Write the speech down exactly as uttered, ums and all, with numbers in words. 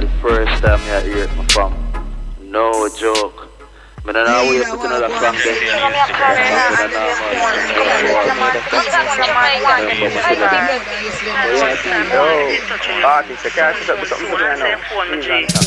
the first time I hear it, my fam. No joke. I don't know we put another song there. Yo, artist, I can't sit up with something to do now.